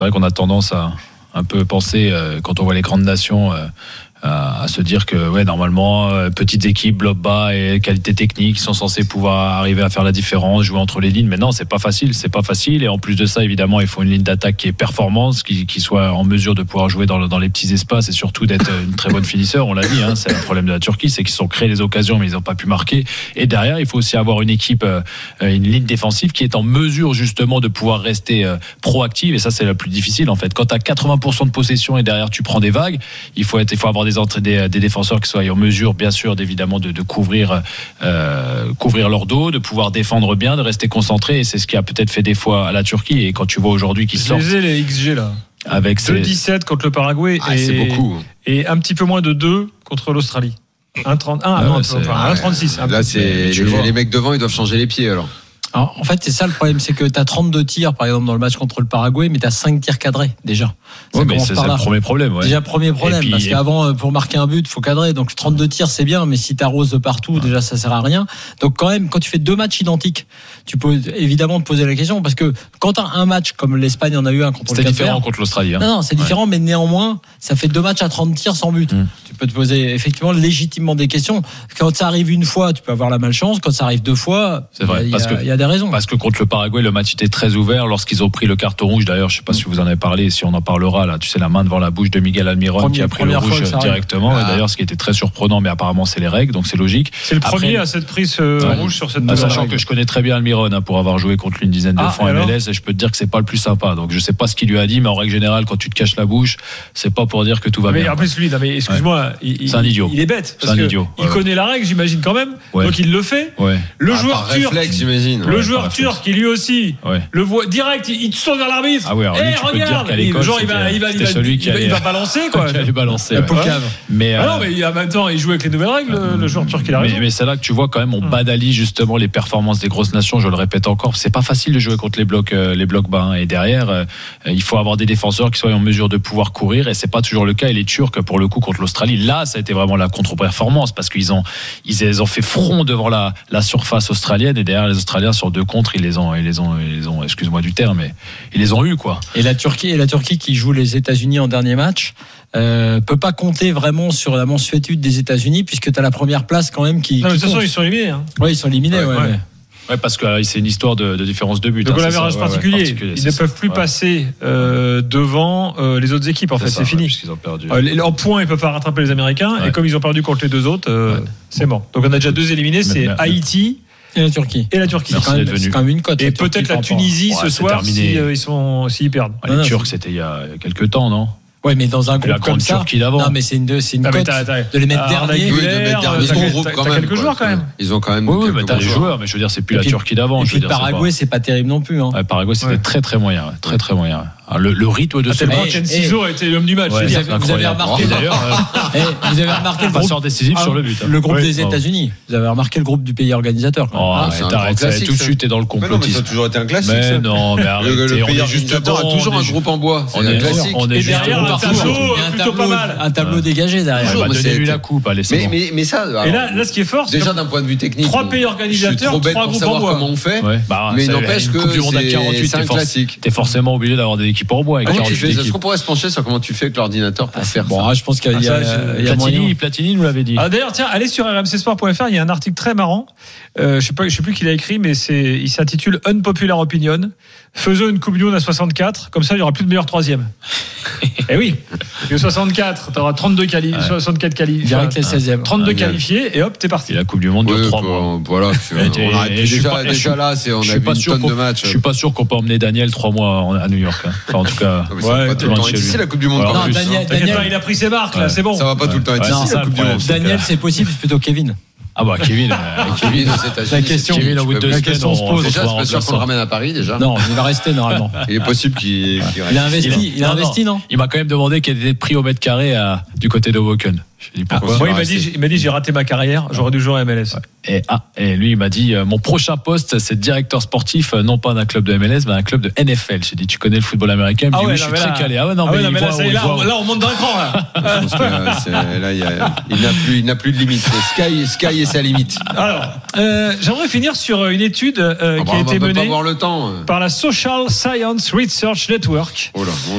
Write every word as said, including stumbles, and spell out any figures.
C'est vrai qu'on a tendance à un peu penser, euh, quand on voit les grandes nations, euh, à, à se dire que ouais, normalement, euh, petites équipes, bloc bas et qualité technique, sont censés pouvoir arriver à faire la différence, jouer entre les lignes. Mais non, c'est pas facile, c'est pas facile. Et en plus de ça, évidemment, il faut une ligne d'attaque qui est performante, qui, qui soit en mesure de pouvoir jouer dans, dans les petits espaces et surtout d'être une très bonne finisseur. On l'a dit, hein, c'est le problème de la Turquie, c'est qu'ils se sont créés les occasions, mais ils n'ont pas pu marquer. Et derrière, il faut aussi avoir une équipe, euh, une ligne défensive qui est en mesure justement de pouvoir rester euh, proactive. Et ça, c'est le plus difficile en fait. Quand tu as quatre-vingts pour cent de possession et derrière tu prends des vagues, il faut être, il faut avoir des entrées, des, des défenseurs qui soient en mesure, bien sûr, d'évidemment de, de couvrir, euh, couvrir leur dos, de pouvoir défendre bien, de rester concentré. Et c'est ce qui a peut-être fait défaut à la Turquie. Et quand tu vois aujourd'hui qu'ils sortent, les, les X G là, avec deux virgule dix-sept contre le Paraguay ah, et, c'est beaucoup. et un petit peu moins de deux contre l'Australie. un virgule trente, un, ah, non, enfin, un virgule trente-six. Là, c'est les, les mecs devant, ils doivent changer les pieds alors. Alors, en fait, c'est ça le problème, c'est que tu as trente-deux tirs, par exemple, dans le match contre le Paraguay, mais tu as cinq tirs cadrés, déjà. Ouais, mais c'est, c'est le premier problème. Ouais. Déjà, premier problème, puis, parce et... qu'avant, pour marquer un but, il faut cadrer. Donc, trente-deux tirs, c'est bien, mais si tu arroses de partout, ouais. déjà, ça sert à rien. Donc, quand même, quand tu fais deux matchs identiques, tu peux évidemment te poser la question, parce que quand tu as un match, comme l'Espagne en a eu un contre C'était le Cap-Vert. C'est différent contre l'Australie. Hein. Non, non, c'est ouais. différent, mais néanmoins, ça fait deux matchs à trente tirs sans but. Mmh. Tu peux te poser effectivement légitimement des questions. Quand ça arrive une fois, tu peux avoir la malchance. Quand ça arrive deux fois, c'est vrai, il y, y, y a des raisons. Parce que contre le Paraguay, le match était très ouvert lorsqu'ils ont pris le carton rouge. D'ailleurs, je ne sais pas si vous en avez parlé, si on en parlera là. Tu sais, la main devant la bouche de Miguel Almiron Premier, qui a pris le rouge directement. Ah. Et d'ailleurs, ce qui était très surprenant, mais apparemment c'est les règles, donc c'est logique. C'est le premier Après, à cette prise euh, ouais. rouge sur cette. Ah, sachant que je connais très bien Almiron hein, pour avoir joué contre lui une dizaine de ah, fois en M L S, et je peux te dire que c'est pas le plus sympa. Donc je sais pas ce qu'il lui a dit, mais en règle générale, quand tu te caches la bouche, c'est pas pour dire que tout va mais bien. En plus, lui, non, mais excuse-moi, ouais. il, c'est un idiot. Il est bête. C'est un idiot. Il connaît la règle, j'imagine quand même. Donc il le fait. Le joueur turc, le joueur turc, qui lui aussi le voit direct, il te saute vers l'arbitre. Ah ouais, alors lui, tu peux te dire qu'à l'école, genre il va, il va, il va, celui qui il va balancer quoi. Il allait balancer. La poucave. Mais ah non, mais en même temps, il joue avec les nouvelles règles. Le joueur turc, il a raison. Mais c'est là que tu vois quand même, on banalise justement les performances des grosses nations. Je le répète encore, c'est pas facile de jouer contre les blocs, les blocs bas. Et derrière, il faut avoir des défenseurs qui soient en mesure de pouvoir courir. Et c'est pas toujours le cas. Et les Turcs, pour le coup, contre l'Australie, là, ça a été vraiment la contre-performance parce qu'ils ont, ils ont fait front devant la, la surface australienne. Et derrière, les Australiens sur deux contre, ils les ont, ils les ont, ils les ont. Excuse-moi du terme, mais ils les ont eu quoi. Et la Turquie, et la Turquie qui joue les États-Unis en dernier match. Euh, peut pas compter vraiment sur la mansuétude des États-Unis puisque tu as la première place quand même qui. Non, mais qui de toute façon, ils sont éliminés. Hein. Oui, ils sont éliminés. Ouais, ouais. ouais. Ouais, parce que euh, c'est une histoire de, de différence de but. Donc, hein, on avait un rage particulier. Ouais, particulier. Ils ne peuvent plus ouais. passer euh, devant euh, les autres équipes. En c'est fait, ça, c'est fini. Ouais, ont perdu. Euh, en points, ils ne peuvent pas rattraper les Américains. Ouais. Et comme ils ont perdu contre les deux autres, euh, ouais. c'est mort. Donc, on a déjà deux éliminés. C'est mais, Haïti. Et la Turquie. Et la Turquie. C'est quand, même, c'est quand même une cote. Et peut-être la Tunisie ce soir si ils sont s'ils perdent. Les Turcs, c'était il y a quelques temps, non? Ouais, mais dans un groupe comme ça. Turquie d'avant. Non, mais c'est une, c'est une ah, cote de les mettre ah, derniers. Oui, de mettre derniers. Ils ont groupe quand même. Quelques joueurs quand même. Ils ont quand même. Oui, mais t'as des joueurs, mais je veux dire, c'est plus la Turquie d'avant. Et puis le Paraguay, c'est pas terrible non plus. Le Paraguay, c'était très très moyen, très très moyen. Le, le rythme de ce match. Ken Ciseaux a été l'homme du match. Ouais, vous, avez, vous avez remarqué d'ailleurs. euh, vous avez remarqué le passeur décisif sur le but. Hein. Le groupe oui, des États-Unis. Vous avez remarqué le groupe du pays organisateur. Oh, ah, c'est t'arrêtes ça tout de suite. T'es dans le complotisme. Mais ça a toujours été un classique. Mais non, mais arrêtez. Le pays organisateur a toujours un groupe en bois. On est classique. On est juste un tableau plutôt pas mal. Un tableau dégagé derrière. Donnez-lui la coupe. Allez, c'est bon. Mais ça. Et là, là, ce qui est fort, déjà d'un point de vue technique. Trois pays organisateurs, trois groupes en bois. Comment on fait. Mais n'empêche que Coupe du Monde à quarante-huit, c'est un classique. T'es forcément obligé d'avoir des équipes en bois. Est-ce qu'on pourrait se pencher sur comment tu fais avec l'ordinateur pour ah, faire bon, ça. Ah, je pense qu'il y a, ah, il y a Platini, moyen. Platini nous l'avait dit. Ah, d'ailleurs, tiens, allez sur r m c sport point f r, il y a un article très marrant. Euh, je sais pas, je sais plus qui l'a écrit, mais c'est, il s'intitule Unpopular Opinion. Faisons une Coupe du Monde à soixante-quatre, comme ça, il y aura plus de meilleur troisième. Eh oui. Et soixante-quatre, t'auras trente-deux quali- ouais. soixante-quatre qualifiés. Direct les seizième. trente-deux ah, qualifiés, et hop, t'es parti. Et la Coupe du Monde dure ouais, trois mois. Voilà. On arrête déjà, déjà là, c'est, on a vu une tonne de matchs. Je suis pas sûr qu'on peut emmener Daniel trois mois à New York. Enfin, en tout cas. Ouais, tout le temps ici, la Coupe du Monde. Non, Daniel, il a pris ses marques, là, c'est bon. Ça va pas tout le temps être ici, la Coupe du Monde. Daniel, c'est possible, c'est plutôt Kevin. Ah bah Kevin, Kevin aux États-Unis. La question, Kevin, au bout de deux semaines, on se pose. Déjà, c'est pas sûr qu'on le ramène à Paris déjà. Non, il va rester normalement. Il est possible qu'il, qu'il reste. Il a investi, il a investi, non ? Il m'a quand même demandé quel était le prix au mètre carré à, du côté de Hoboken. J'ai dit pourquoi. Ah, moi, il m'a dit, il m'a dit, j'ai raté ma carrière, j'aurais dû jouer à M L S. Ouais. Et, ah, et lui, il m'a dit, euh, mon prochain poste, c'est directeur sportif, euh, non pas d'un club de M L S, mais d'un club de N F L. J'ai dit, tu connais le football américain? Il me dit, ah ouais, oui, je suis très là, calé. Ah ouais, non, ah mais, ouais, non, il mais voit, là, on là, voit. là, on monte d'un cran, là. Je pense que, euh, c'est, là, il, y a, il, n'a plus, il n'a plus de limite. Sky, Sky est sa limite. Alors, euh, j'aimerais finir sur une étude euh, ah qui bah, a été on va menée pas avoir le temps. par la Social Science Research Network. Oh là,